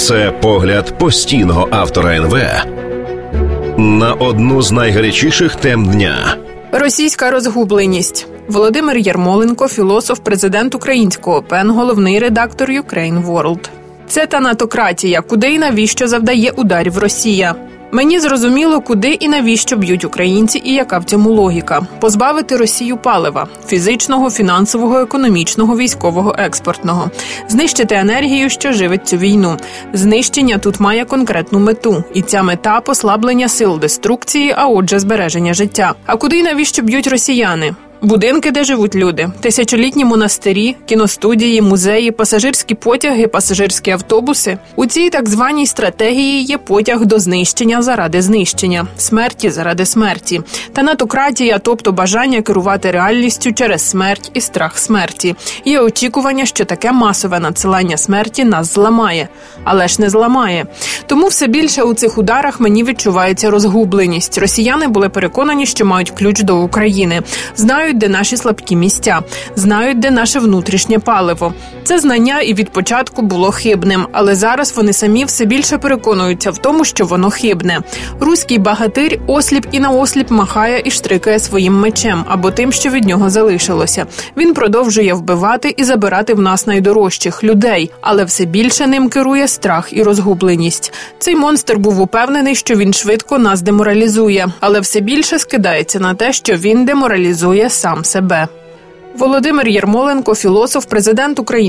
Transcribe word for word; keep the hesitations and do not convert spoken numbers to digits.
Це погляд постійного автора ен ве на одну з найгарячіших тем дня. Російська розгубленість. Володимир Ярмоленко, філософ, президент українського ОПЕН, головний редактор Ukraine World. Це танатократія, куди і навіщо завдає ударів Росія. Мені зрозуміло, куди і навіщо б'ють українці і яка в цьому логіка. Позбавити Росію палива – фізичного, фінансового, економічного, військового, експортного. Знищити енергію, що живить цю війну. Знищення тут має конкретну мету. І ця мета – послаблення сил деструкції, а отже збереження життя. А куди і навіщо б'ють росіяни? Будинки, де живуть люди, тисячолітні монастирі, кіностудії, музеї, пасажирські потяги, пасажирські автобуси. У цій так званій стратегії є потяг до знищення заради знищення, смерті заради смерті. Танатократія, тобто бажання керувати реальністю через смерть і страх смерті. Є очікування, що таке масове надсилання смерті нас зламає. Але ж не зламає. Тому все більше у цих ударах мені відчувається розгубленість. Росіяни були переконані, що мають ключ до України. Знають, де наші слабкі місця, знають, де наше внутрішнє паливо. Це знання і від початку було хибним, але зараз вони самі все більше переконуються в тому, що воно хибне. Руський багатир осліп і наосліп махає і штрикає своїм мечем, або тим, що від нього залишилося. Він продовжує вбивати і забирати в нас найдорожчих – людей, але все більше ним керує страх і розгубленість. Цей монстр був упевнений, що він швидко нас деморалізує, але все більше скидається на те, що він деморалізує сам себе. Володимир Ярмоленко, філософ, президент України.